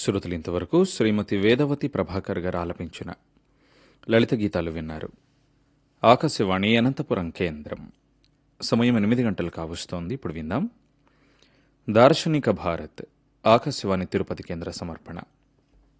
శ్రోతలు ఇంతవరకు శ్రీమతి వేదవతి ప్రభాకర్ గారు ఆలపించిన లలిత గీతాలు విన్నారు. ఆకాశవాణి అనంతపురం కేంద్రం. సమయం 8 గంటలు కావస్తోంది. ఇప్పుడు విందాం దార్శనిక భారత్. ఆకాశవాణి తిరుపతి కేంద్ర సమర్పణ.